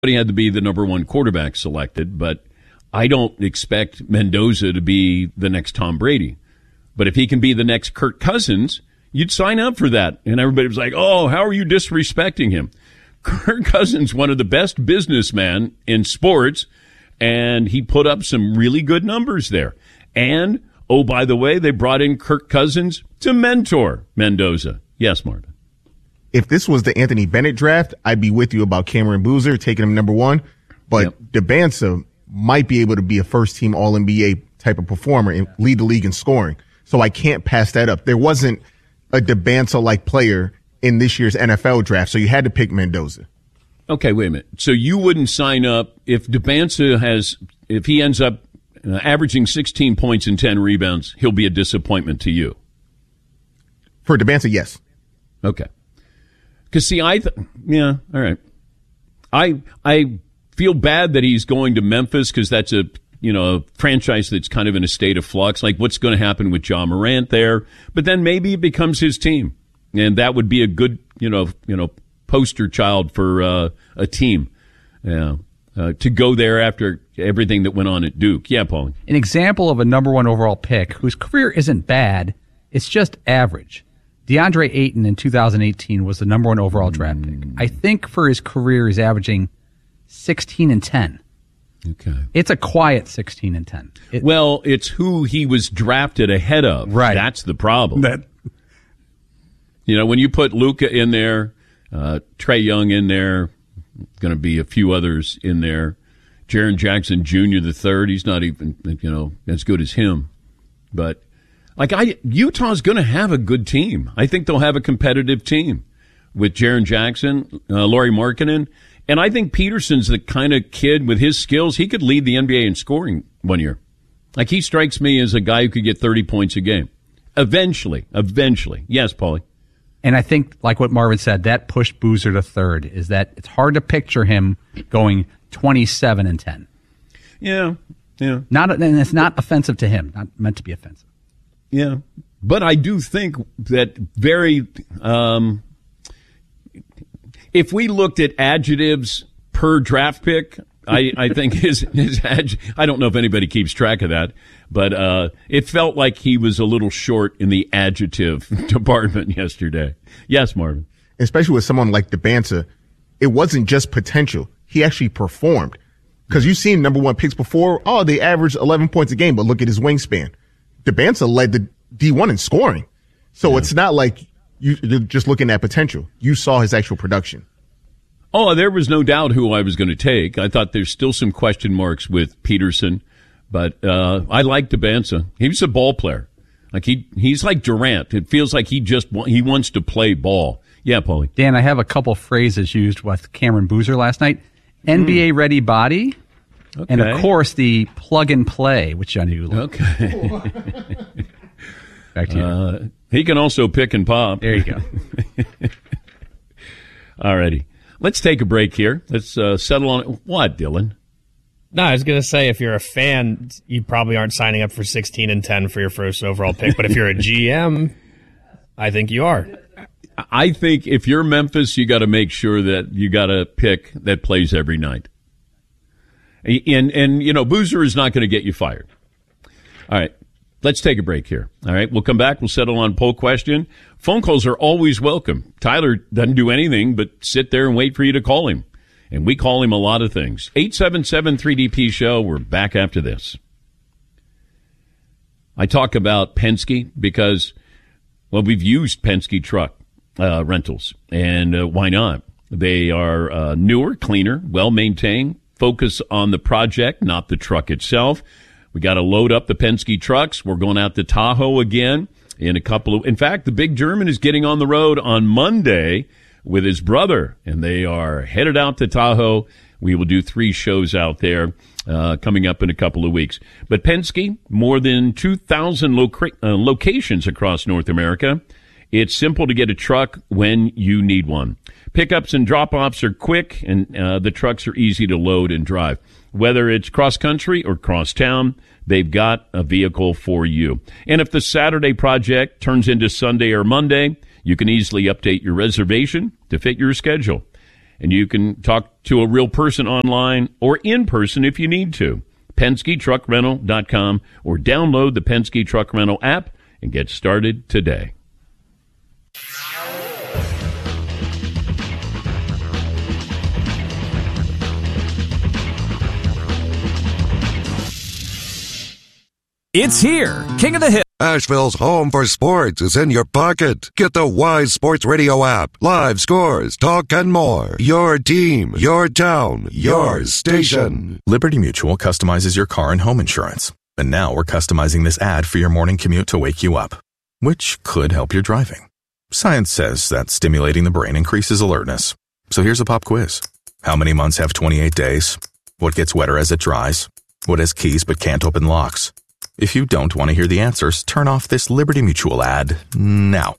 He had to be the number one quarterback selected, but I don't expect Mendoza to be the next Tom Brady. But if he can be the next Kirk Cousins, you'd sign up for that. And everybody was like, oh, how are you disrespecting him? Kirk Cousins, one of the best businessmen in sports, and he put up some really good numbers there. And, oh, by the way, they brought in Kirk Cousins to mentor Mendoza. Yes, Marvin. If this was the Anthony Bennett draft, I'd be with you about Cameron Boozer taking him number one. But Debanza might be able to be a first-team All-NBA type of performer and lead the league in scoring. So I can't pass that up. There wasn't a Debanza-like player in this year's NFL draft, so you had to pick Mendoza. Okay, wait a minute. So you wouldn't sign up if Debanza if he ends up averaging 16 points and 10 rebounds, he'll be a disappointment to you? For Debanza, yes. Okay. Because, see, all right. I feel bad that he's going to Memphis because that's a franchise that's kind of in a state of flux. Like, what's going to happen with Ja Morant there? But then maybe it becomes his team, and that would be a good, poster child for a team. Yeah, to go there after everything that went on at Duke. Yeah, Paulie. An example of a number one overall pick whose career isn't bad; it's just average. DeAndre Ayton in 2018 was the number one overall draft pick. I think for his career, he's averaging 16 and 10. Okay. It's a quiet 16 and 10. It's who he was drafted ahead of. Right. That's the problem. When you put Luka in there, Trae Young in there, going to be a few others in there. Jaren Jackson Jr. the third, he's not even, as good as him. But Utah's going to have a good team. I think they'll have a competitive team with Jaren Jackson, Lauri Markkanen, and I think Peterson's the kind of kid with his skills, he could lead the NBA in scoring one year. Like, he strikes me as a guy who could get 30 points a game. Eventually. Yes, Paulie. And I think, like what Marvin said, that pushed Boozer to third, is that it's hard to picture him going 27 and 10. Yeah. And it's not offensive to him, not meant to be offensive. Yeah. But I do think that if we looked at adjectives per draft pick, I think his I don't know if anybody keeps track of that, but it felt like he was a little short in the adjective department yesterday. Yes, Marvin. Especially with someone like Debanza, it wasn't just potential. He actually performed. Because you've seen number one picks before. Oh, they averaged 11 points a game, but look at his wingspan. Debanza led the D1 in scoring. So It's not like you're just looking at potential. You saw his actual production. Oh, there was no doubt who I was going to take. I thought there's still some question marks with Peterson, but I like Debanza. He was a ball player. Like he's like Durant. It feels like he wants to play ball. Yeah, Paulie. Dan, I have a couple phrases used with Cameron Boozer last night. NBA ready body. Okay. And of course the plug and play, which I knew. Okay. Back to you. He can also pick and pop. There you go. All righty. Let's take a break here. Let's settle on it. What, Dylan? No, I was going to say, if you're a fan, you probably aren't signing up for 16 and 10 for your first overall pick. But if you're a GM, I think you are. I think if you're Memphis, you got to make sure that you got a pick that plays every night. And Boozer is not going to get you fired. All right. Let's take a break here. All right. We'll come back. We'll settle on poll question. Phone calls are always welcome. Tyler doesn't do anything but sit there and wait for you to call him. And we call him a lot of things. 877-3DP-SHOW. We're back after this. I talk about Penske because, we've used Penske truck rentals. And why not? They are newer, cleaner, well-maintained. Focus on the project, not the truck itself. We got to load up the Penske trucks. We're going out to Tahoe again in in fact, the big German is getting on the road on Monday with his brother, and they are headed out to Tahoe. We will do 3 shows out there coming up in a couple of weeks. But Penske, more than 2,000 locations across North America. It's simple to get a truck when you need one. Pickups and drop-offs are quick, and the trucks are easy to load and drive. Whether it's cross-country or cross-town, they've got a vehicle for you. And if the Saturday project turns into Sunday or Monday, you can easily update your reservation to fit your schedule. and you can talk to a real person online or in person if you need to. PenskeTruckRental.com or download the Penske Truck Rental app and get started today. It's here, King of the Hill. Asheville's home for sports is in your pocket. Get the Wise Sports Radio app. Live scores, talk, and more. Your team, your town, your station. Liberty Mutual customizes your car and home insurance. And now we're customizing this ad for your morning commute to wake you up, which could help your driving. Science says that stimulating the brain increases alertness. So here's a pop quiz. How many months have 28 days? What gets wetter as it dries? What has keys but can't open locks? If you don't want to hear the answers, turn off this Liberty Mutual ad now.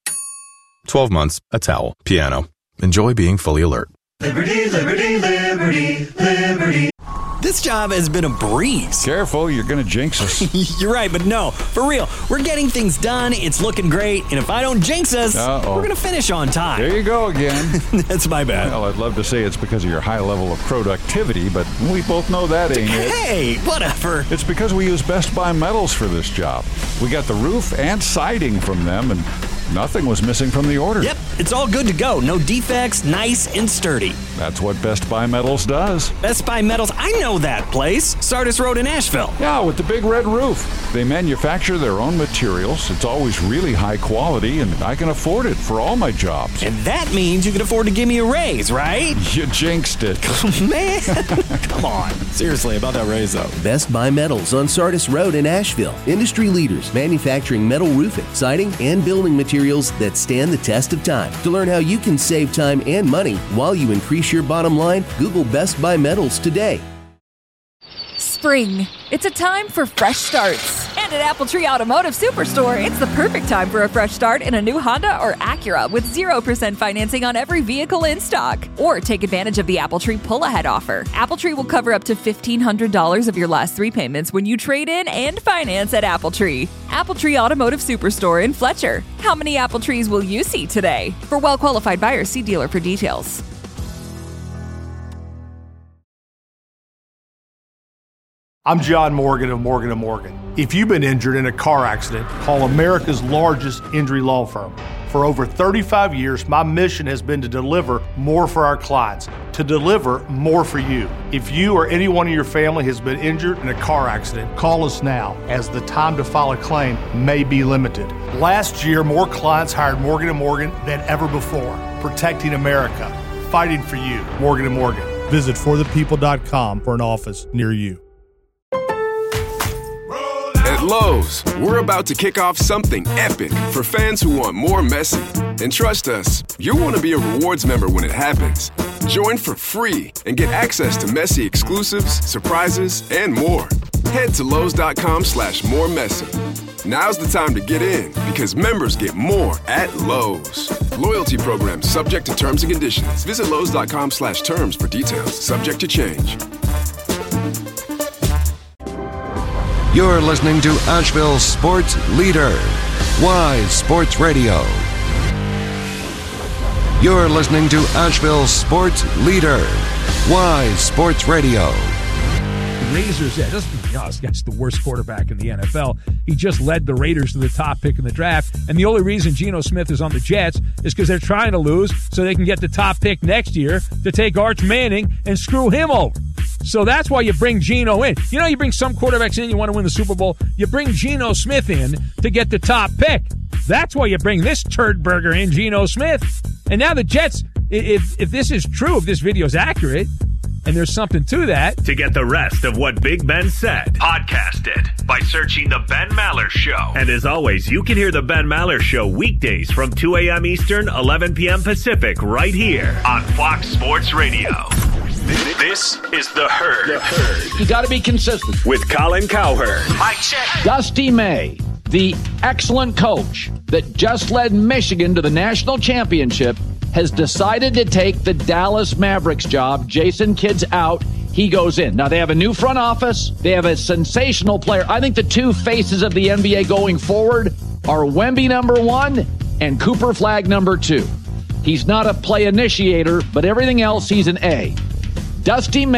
12 months, a towel, piano. Enjoy being fully alert. Liberty, liberty, liberty, liberty. This job has been a breeze. Careful, you're going to jinx us. You're right, but no, for real. We're getting things done, it's looking great, and if I don't jinx us, we're going to finish on time. There you go again. That's my bad. Well, I'd love to say it's because of your high level of productivity, but we both know that ain't it. Hey, whatever. It's because we use Best Buy Metals for this job. We got the roof and siding from them, and nothing was missing from the order. Yep, it's all good to go. No defects, nice and sturdy. That's what Best Buy Metals does. Best Buy Metals, I know that place. Sardis Road in Asheville. Yeah, with the big red roof. They manufacture their own materials. It's always really high quality, and I can afford it for all my jobs. And that means you can afford to give me a raise, right? You jinxed it. Man, come on. Seriously, about that raise, though. Best Buy Metals on Sardis Road in Asheville. Industry leaders manufacturing metal roofing, siding, and building materials that stand the test of time. To learn how you can save time and money while you increase your bottom line, Google Best Buy Metals today. Spring. It's a time for fresh starts. And at Apple Tree Automotive Superstore, it's the perfect time for a fresh start in a new Honda or Acura with 0% financing on every vehicle in stock. Or take advantage of the Apple Tree pull-ahead offer. Apple Tree will cover up to $1,500 of your last 3 payments when you trade in and finance at Apple Tree. Apple Tree Automotive Superstore in Fletcher. How many Apple Trees will you see today? For well-qualified buyers, see dealer for details. I'm John Morgan of Morgan & Morgan. If you've been injured in a car accident, call America's largest injury law firm. For over 35 years, my mission has been to deliver more for our clients, to deliver more for you. If you or anyone in your family has been injured in a car accident, call us now, as the time to file a claim may be limited. Last year, more clients hired Morgan & Morgan than ever before, protecting America, fighting for you. Morgan & Morgan. Visit forthepeople.com for an office near you. At Lowe's, we're about to kick off something epic for fans who want more Messi. And trust us, you'll want to be a rewards member when it happens. Join for free and get access to Messi exclusives, surprises, and more. Head to Lowe's.com/moremessy. Now's the time to get in because members get more at Lowe's. Loyalty program subject to terms and conditions. Visit Lowe's.com/terms for details. Subject to change. You're listening to Asheville's sports leader, Wise Sports Radio. You're listening to Asheville's sports leader, Wise Sports Radio. Razor's edge. Let's be honest, that's the worst quarterback in the NFL. He just led the Raiders to the top pick in the draft, and the only reason Geno Smith is on the Jets is because they're trying to lose so they can get the top pick next year to take Arch Manning and screw him over. So that's why you bring Geno in. You know, you bring some quarterbacks in, you want to win the Super Bowl. You bring Geno Smith in to get the top pick. That's why you bring this turd burger in, Geno Smith. And now the Jets, if this is true, if this video is accurate, and there's something to that. To get the rest of what Big Ben said, podcast it by searching The Ben Maller Show. And as always, you can hear The Ben Maller Show weekdays from 2 a.m. Eastern, 11 p.m. Pacific, right here on Fox Sports Radio. This is The Herd. You got to be consistent. With Colin Cowherd. Mike check. Dusty May, the excellent coach that just led Michigan to the national championship, has decided to take the Dallas Mavericks job. Jason Kidd's out. He goes in. Now, they have a new front office. They have a sensational player. I think the two faces of the NBA going forward are Wemby, number 1, and Cooper Flagg, number 2. He's not a play initiator, but everything else, he's an A. Dusty May